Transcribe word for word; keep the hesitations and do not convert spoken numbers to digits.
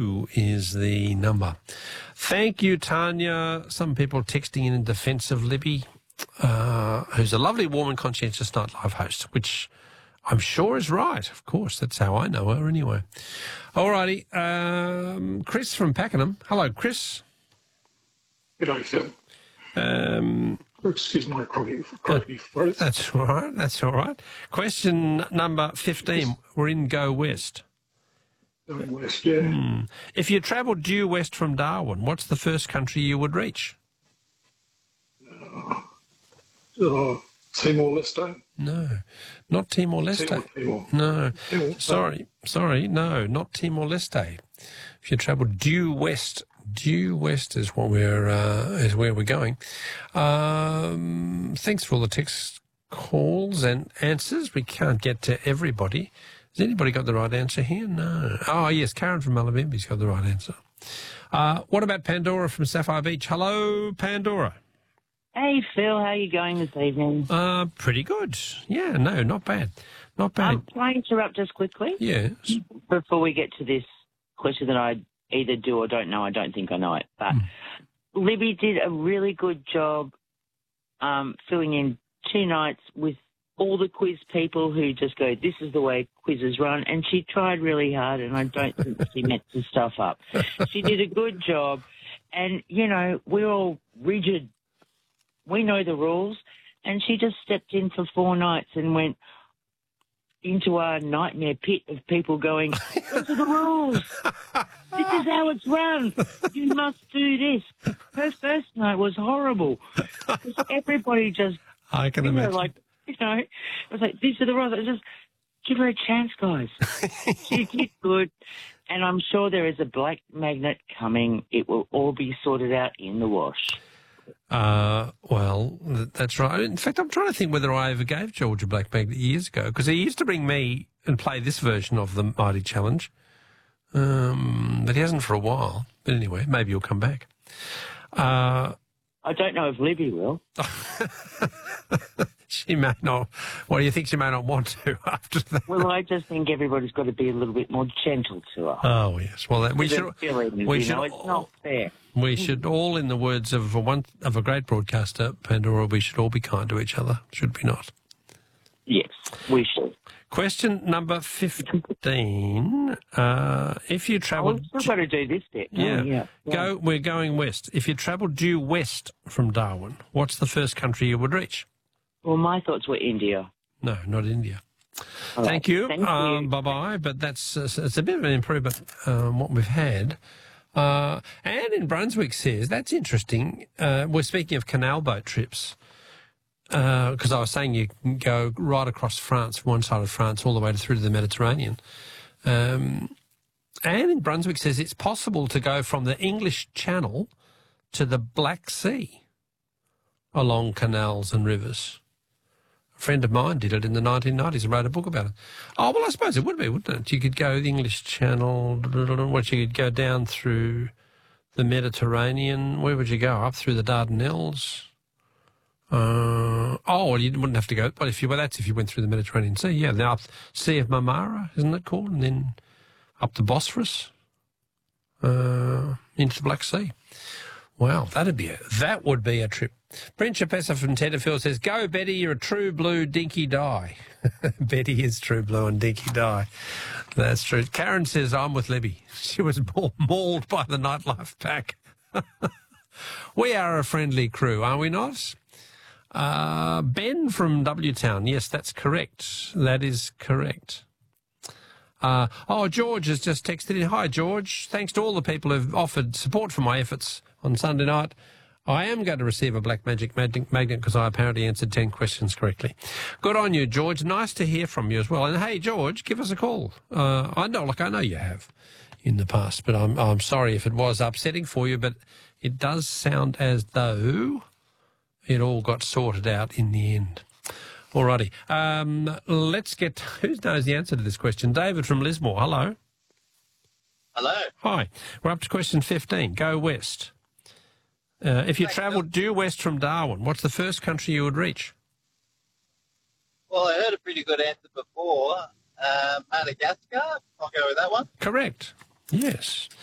two is the number. Thank you, Tanya. Some people texting in in defence of Libby, uh, who's a lovely, warm and conscientious nightlife host, which I'm sure is right. Of course, that's how I know her anyway. All righty. Um, Chris from Pakenham. Hello, Chris. G'day, Phil. Um, Excuse my croaky, croaky throat. That's all right. That's all right. Question number fifteen. We're in Go West. Going west, yeah. Hmm. If you travelled due west from Darwin, what's the first country you would reach? Uh, uh, Timor-Leste? No, not Timor-Leste. Timor, Timor. No, Timor. sorry, sorry, no, not Timor-Leste. If you travelled due west, due west is what we're uh, is where we're going. Um, thanks for all the text calls and answers. We can't get to everybody. Has anybody got the right answer here? No. Oh yes, Karen from Malabimbi's got the right answer. Uh, what about Pandora from Sapphire Beach? Hello, Pandora. Hey, Phil, how are you going this evening? Uh, pretty good. Yeah, no, not bad. Not bad. Um, can I interrupt just quickly? Yes. Before we get to this question that I either do or don't know, I don't think I know it. But Mm. Libby did a really good job um, filling in two nights with all the quiz people who just go, this is the way quizzes run. And she tried really hard, and I don't think she messed the stuff up. She did a good job. And, you know, we're all rigid. We know the rules. And she just stepped in for four nights and went into our nightmare pit of people going, those are the rules. This is how it's run. You must do this. Her first night was horrible. Because everybody just, I can you know, imagine. like, you know, it was like, these are the rules. It was just, give her a chance, guys. She did good. And I'm sure there is a black magnet coming. It will all be sorted out in the wash. Uh, well, th- that's right. In fact, I'm trying to think whether I ever gave George a black magnet years ago, because he used to bring me and play this version of the Mighty Challenge, um, but he hasn't for a while. But anyway, maybe he'll come back. Uh, I don't know if Libby will. she may not. What do you think? She may not want to after that. Well, I just think everybody's got to be a little bit more gentle to her. Oh yes. Well, that, we They're should. feelings, We you should. know, it's not fair. We should all, in the words of a one of a great broadcaster, Pandora, we should all be kind to each other, should we not? Yes, we should. Question number fifteen. Uh, if you Oh, travelled... we've got to do this bit. Yeah. Oh, yeah. yeah. Go. We're going west. If you travelled due west from Darwin, what's the first country you would reach? Well, my thoughts were India. No, not India. All Thank right. you. Thank um, you. Bye-bye. But that's uh, it's a bit of an improvement um, what we've had. Uh, Anne in Brunswick says, that's interesting. Uh, we're speaking of canal boat trips. Because uh, I was saying you can go right across France, from one side of France, all the way through to the Mediterranean. Um, Anne in Brunswick says it's possible to go from the English Channel to the Black Sea along canals and rivers. A friend of mine did it in the nineteen nineties and wrote a book about it. Oh, well, I suppose it would be, wouldn't it? You could go the English Channel, what you could go down through the Mediterranean. Where would you go? Up through the Dardanelles? Uh, oh, well, you wouldn't have to go. But if you well, that's if you went through the Mediterranean Sea. Yeah, then up Sea of Marmara, isn't it called? And then up the Bosphorus, uh, into the Black Sea. Wow, that'd be a that would be a trip. Brent Chapessa from Tenterfield says, "Go Betty, you're a true blue dinky die." Betty is true blue and dinky die. That's true. Karen says, "I'm with Libby. She was mauled by the nightlife pack." We are a friendly crew, are we not? Uh, Ben from W Town. Yes, that's correct. That is correct. Uh, oh, George has just texted in. Hi, George. Thanks to all the people who've offered support for my efforts on Sunday night. I am going to receive a black magic magnet because I apparently answered ten questions correctly. Good on you, George. Nice to hear from you as well. And, hey, George, give us a call. Uh, I know, like I know you have in the past, but I'm, I'm sorry if it was upsetting for you, but it does sound as though it all got sorted out in the end. All righty. Um, let's get... Who knows the answer to this question? David from Lismore. Hello. Hello. Hi. We're up to question fifteen. Go west. Uh, if you travelled due west from Darwin, what's the first country you would reach? Well, I heard a pretty good answer before. Uh, Madagascar. I'll go with that one. Correct. Yes.